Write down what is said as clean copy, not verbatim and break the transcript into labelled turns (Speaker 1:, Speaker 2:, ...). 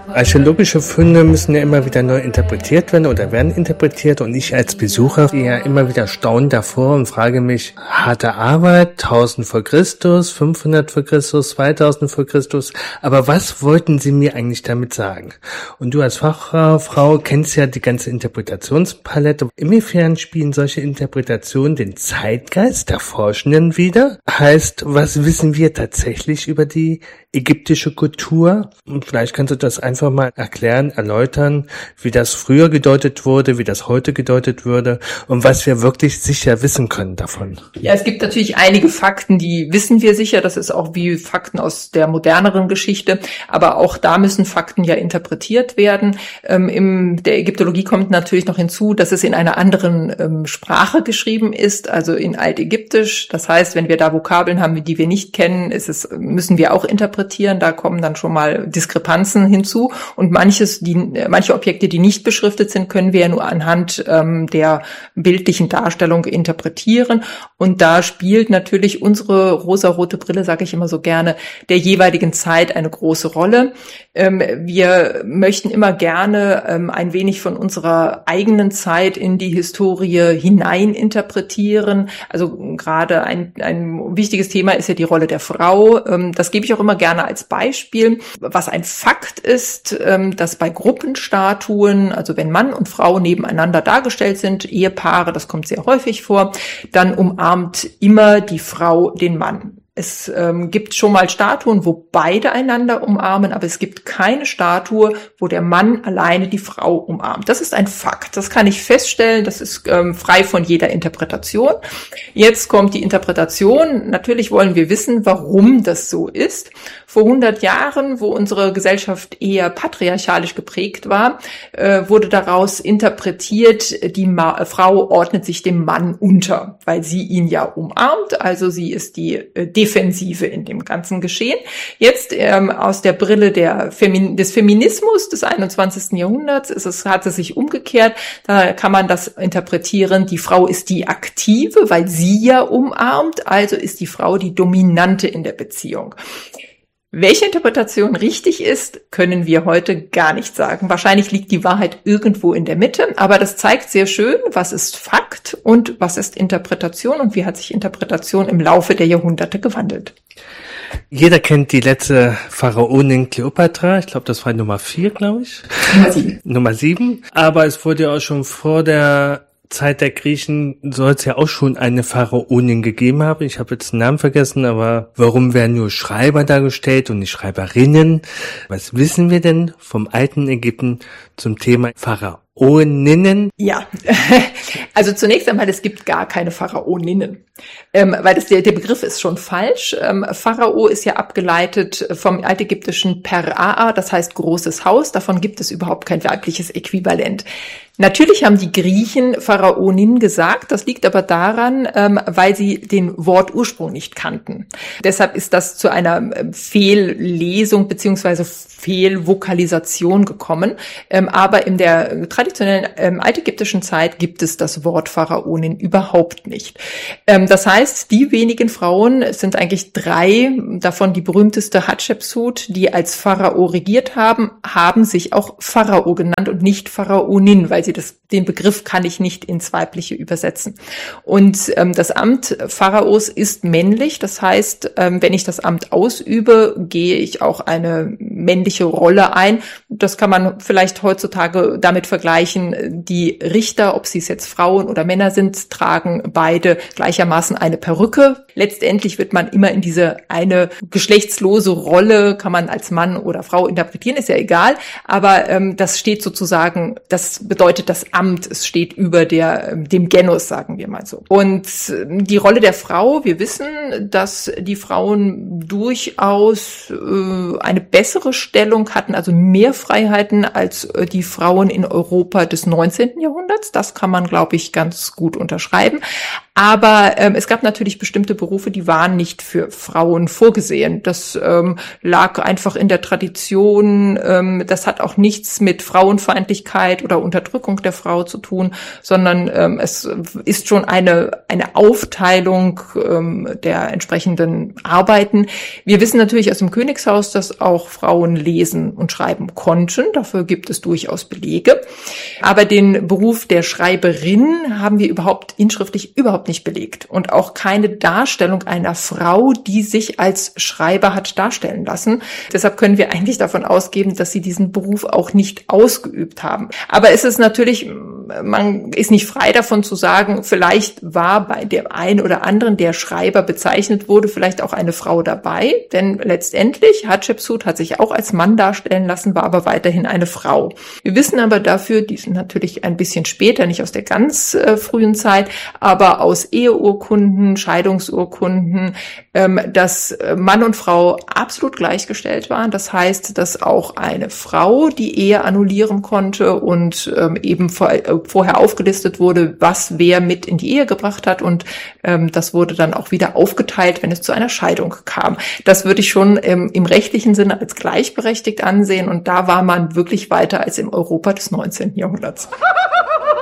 Speaker 1: Archäologische Funde müssen ja immer wieder neu interpretiert werden oder werden interpretiert, und ich als Besucher stehe ja immer wieder staunend davor und frage mich, harte Arbeit, 1000 vor Christus, 500 vor Christus, 2000 vor Christus, aber was wollten Sie mir eigentlich damit sagen? Und du als Fachfrau kennst ja die ganze Interpretationspalette. Inwiefern spielen solche Interpretationen den Zeitgeist der Forschenden wider? Heißt, was wissen wir tatsächlich über die ägyptische Kultur? Und vielleicht kannst du das einfach mal erklären, erläutern, wie das früher gedeutet wurde, wie das heute gedeutet würde und was wir wirklich sicher wissen können davon.
Speaker 2: Ja, es gibt natürlich einige Fakten, die wissen wir sicher. Das ist auch wie Fakten aus der moderneren Geschichte. Aber auch da müssen Fakten ja interpretiert werden. In der Ägyptologie kommt natürlich noch hinzu, dass es in einer anderen Sprache geschrieben ist, also in Altägyptisch. Das heißt, wenn wir da Vokabeln haben, die wir nicht kennen, müssen wir auch interpretieren. Da kommen dann schon mal Diskrepanzen hinzu. Und manche Objekte, die nicht beschriftet sind, können wir ja nur anhand der bildlichen Darstellung interpretieren. Und da spielt natürlich unsere rosarote Brille, sage ich immer so gerne, der jeweiligen Zeit eine große Rolle. Wir möchten immer gerne ein wenig von unserer eigenen Zeit in die Historie hinein interpretieren. Also gerade ein wichtiges Thema ist ja die Rolle der Frau. Das gebe ich auch immer gerne als Beispiel. Was ein Fakt ist, dass bei Gruppenstatuen, also wenn Mann und Frau nebeneinander dargestellt sind, Ehepaare, das kommt sehr häufig vor, dann umarmt immer die Frau den Mann. Es gibt schon mal Statuen, wo beide einander umarmen, aber es gibt keine Statue, wo der Mann alleine die Frau umarmt. Das ist ein Fakt. Das kann ich feststellen. Das ist frei von jeder Interpretation. Jetzt kommt die Interpretation. Natürlich wollen wir wissen, warum das so ist. Vor 100 Jahren, wo unsere Gesellschaft eher patriarchalisch geprägt war, wurde daraus interpretiert, die Frau ordnet sich dem Mann unter, weil sie ihn ja umarmt. Also sie ist die Defensive in dem ganzen Geschehen. Jetzt aus der Brille des Feminismus des 21. Jahrhunderts hat es sich umgekehrt. Da kann man das interpretieren, die Frau ist die Aktive, weil sie ja umarmt, also ist die Frau die Dominante in der Beziehung. Welche Interpretation richtig ist, können wir heute gar nicht sagen. Wahrscheinlich liegt die Wahrheit irgendwo in der Mitte, aber das zeigt sehr schön, was ist Fakt und was ist Interpretation und wie hat sich Interpretation im Laufe der Jahrhunderte gewandelt.
Speaker 1: Jeder kennt die letzte Pharaonin Kleopatra. Ich glaube, das war Nummer 4, glaube ich. Nummer 7. Aber es wurde ja auch schon vor der Zeit der Griechen soll es ja auch schon eine Pharaonin gegeben haben. Ich habe jetzt den Namen vergessen, aber warum werden nur Schreiber dargestellt und nicht Schreiberinnen? Was wissen wir denn vom alten Ägypten zum Thema Pharaoninnen?
Speaker 2: Ja, also zunächst einmal, es gibt gar keine Pharaoninnen, weil der Begriff ist schon falsch. Pharao ist ja abgeleitet vom altägyptischen Per-Aa, das heißt großes Haus. Davon gibt es überhaupt kein weibliches Äquivalent. Natürlich haben die Griechen Pharaonin gesagt, das liegt aber daran, weil sie den Wortursprung nicht kannten. Deshalb ist das zu einer Fehllesung beziehungsweise Fehlvokalisation gekommen. Aber in der traditionellen altägyptischen Zeit gibt es das Wort Pharaonin überhaupt nicht. Das heißt, die wenigen Frauen, es sind eigentlich 3, davon die berühmteste Hatschepsut, die als Pharao regiert haben, haben sich auch Pharao genannt und nicht Pharaonin, weil den Begriff kann ich nicht ins Weibliche übersetzen. Und das Amt Pharaos ist männlich, das heißt, wenn ich das Amt ausübe, gehe ich auch eine männliche Rolle ein. Das kann man vielleicht heutzutage damit vergleichen, die Richter, ob sie es jetzt Frauen oder Männer sind, tragen beide gleichermaßen eine Perücke. Letztendlich wird man immer in diese eine geschlechtslose Rolle, kann man als Mann oder Frau interpretieren, ist ja egal, aber das steht sozusagen, das bedeutet das Amt, es steht über dem Genus, sagen wir mal so. Und die Rolle der Frau, wir wissen, dass die Frauen durchaus eine bessere Stellung hatten, also mehr Freiheiten als die Frauen in Europa Europa des 19. Jahrhunderts. Das kann man, glaube ich, ganz gut unterschreiben. Aber es gab natürlich bestimmte Berufe, die waren nicht für Frauen vorgesehen. Das lag einfach in der Tradition. Das hat auch nichts mit Frauenfeindlichkeit oder Unterdrückung der Frau zu tun, sondern es ist schon eine Aufteilung der entsprechenden Arbeiten. Wir wissen natürlich aus dem Königshaus, dass auch Frauen lesen und schreiben konnten. Dafür gibt es durchaus Belege. Aber den Beruf der Schreiberin haben wir inschriftlich überhaupt nicht belegt. Und auch keine Darstellung einer Frau, die sich als Schreiber hat darstellen lassen. Deshalb können wir eigentlich davon ausgehen, dass sie diesen Beruf auch nicht ausgeübt haben. Aber es ist natürlich, man ist nicht frei davon zu sagen, vielleicht war bei dem einen oder anderen, der Schreiber bezeichnet wurde, vielleicht auch eine Frau dabei. Denn letztendlich, Hatschepsut hat sich auch als Mann darstellen lassen, war aber weiterhin eine Frau. Wir wissen aber dafür, die sind natürlich ein bisschen später, nicht aus der ganz frühen Zeit, aber aus Eheurkunden, Scheidungsurkunden, dass Mann und Frau absolut gleichgestellt waren. Das heißt, dass auch eine Frau die Ehe annullieren konnte und eben vorher aufgelistet wurde, was wer mit in die Ehe gebracht hat, und das wurde dann auch wieder aufgeteilt, wenn es zu einer Scheidung kam. Das würde ich schon im rechtlichen Sinne als gleichberechtigt ansehen, und da war man wirklich weiter als im Europa des 19. Jahrhunderts.